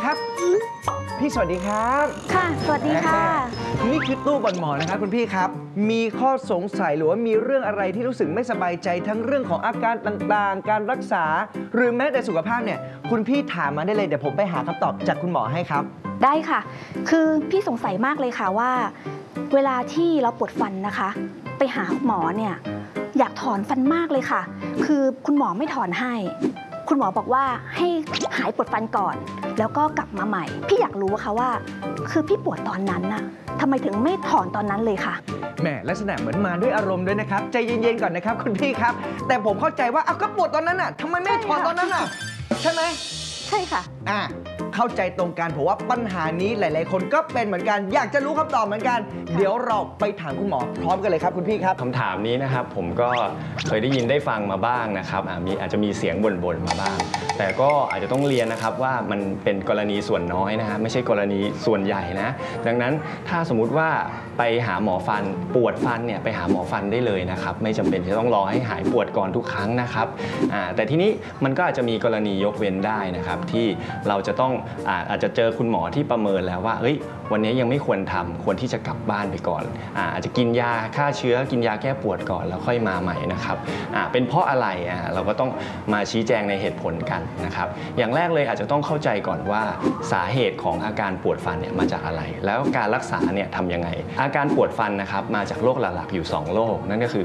ครับพี่สวัสดีครับค่ะสวัสดีค่ะนี่คือตู้บอนหมอนะครับคุณพี่ครับมีข้อสงสัยหรือว่ามีเรื่องอะไรที่รู้สึกไม่สบายใจทั้งเรื่องของอาการต่างๆการรักษาหรือแม้แต่สุขภาพเนี่ยคุณพี่ถามมาได้เลยเดี๋ยวผมไปหาคำตอบจากคุณหมอให้ครับได้ค่ะคือพี่สงสัยมากเลยค่ะว่าเวลาที่เราปวดฟันนะคะไปหาหมอเนี่ยอยากถอนฟันมากเลยค่ะคือคุณหมอไม่ถอนให้คุณหมอบอกว่าให้หายปวดฟันก่อนแล้วก็กลับมาใหม่พี่อยากรู้ค่ะว่าคือพี่ปวดตอนนั้นน่ะทำไมถึงไม่ถอนตอนนั้นเลยค่ะแหมลักษณะเหมือนมาด้วยอารมณ์ด้วยนะครับใจเย็นๆก่อนนะครับคุณพี่ครับแต่ผมเข้าใจว่าก็ปวดตอนนั้นน่ะทำไมไม่ถอนตอนนั้นน่ะใช่ไหมใช่ค่ะเข้าใจตรงกันเพราะว่าปัญหานี้หลายๆคนก็เป็นเหมือนกันอยากจะรู้คำตอบเหมือนกันเดี๋ยวเราไปถามคุณหมอพร้อมกันเลยครับคุณพี่ครับคำถามนี้นะครับผมก็เคยได้ยินได้ฟังมาบ้างนะครับอาจจะมีเสียงบ่นๆมาบ้างแต่ก็อาจจะต้องเรียนนะครับว่ามันเป็นกรณีส่วนน้อยนะฮะไม่ใช่กรณีส่วนใหญ่นะดังนั้นถ้าสมมุติว่าไปหาหมอฟันปวดฟันเนี่ยไปหาหมอฟันได้เลยนะครับไม่จำเป็นจะต้องรอให้หายปวดก่อนทุกครั้งนะครับแต่ทีนี้มันก็อาจจะมีกรณียกเว้นได้นะครับที่เราจะต้องอาจจะเจอคุณหมอที่ประเมินแล้วว่าวันนี้ยังไม่ควรทำควรที่จะกลับบ้านไปก่อนอาจจะกินยาฆ่าเชื้อกินยาแก้ปวดก่อนแล้วค่อยมาใหม่นะครับเป็นเพราะอะไรเราก็ต้องมาชี้แจงในเหตุผลกันนะครับอย่างแรกเลยอาจจะต้องเข้าใจก่อนว่าสาเหตุของอาการปวดฟันเนี่ยมาจากอะไรแล้วการรักษาเนี่ยทำยังไงอาการปวดฟันนะครับมาจากโรคหลักๆอยู่2โรคนั่นก็คือ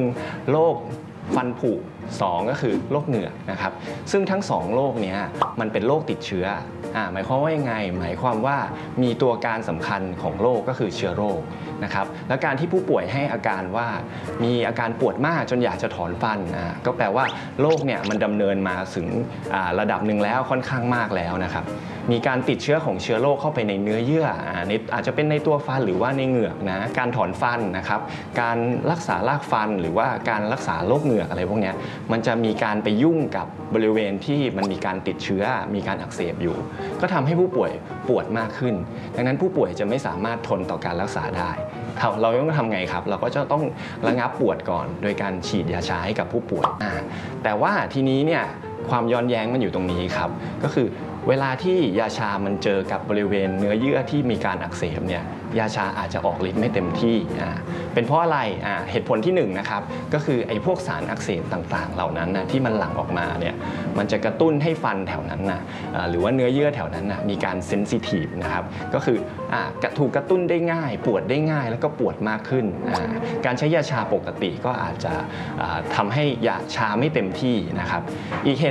1โรคฟันผุ2ก็คือโรคเหงือกนะครับซึ่งทั้ง2โรคนี้มันเป็นโรคติดเชื้อหมายความว่ายังไงหมายความว่ามีตัวการสำคัญของโรคก็คือเชื้อโรคนะครับและการที่ผู้ป่วยให้อาการว่ามีอาการปวดมากจนอยากจะถอนฟันก็แปลว่าโรคเนี่ยมันดำเนินมาถึงระดับหนึ่งแล้วค่อนข้างมากแล้วนะครับมีการติดเชื้อของเชื้อโรคเข้าไปในเนื้อเยื่ออาจจะเป็นในตัวฟันหรือว่าในเหงือกนะการถอนฟันนะครับการรักษารากฟันหรือว่าการรักษาโรคเหงือกอะไรพวกนี้มันจะมีการไปยุ่งกับบริเวณที่มันมีการติดเชื้อมีการอักเสบอยู่ก็ทำให้ผู้ป่วยปวดมากขึ้นดังนั้นผู้ป่วยจะไม่สามารถทนต่อการรักษาได้เราต้องทำไงครับเราก็จะต้องระงับปวดก่อนโดยการฉีดยาชาให้กับผู้ป่วยแต่ว่าทีนี้เนี่ยความย้อนแย้งมันอยู่ตรงนี้ครับก็คือเวลาที่ยาชามันเจอกับบริเวณเนื้อเยื่อที่มีการอักเสบเนี่ยยาชาอาจจะออกฤทธิ์ไม่เต็มที่เป็นเพราะอะไรเหตุผลที่1นะครับก็คือไอ้พวกสารอักเสบต่างๆเหล่านั้นที่มันหลั่งออกมาเนี่ยมันจะกระตุ้นให้ฟันแถวนั้นหรือว่าเนื้อเยื่อแถวนั้นมีการเซนซิทีฟนะครับก็คือถูกกระตุ้นได้ง่ายปวดได้ง่ายแล้วก็ปวดมากขึ้นการใช้ยาชาปกติก็อาจจะทำให้ยาชาไม่เต็มที่นะครับอีกเห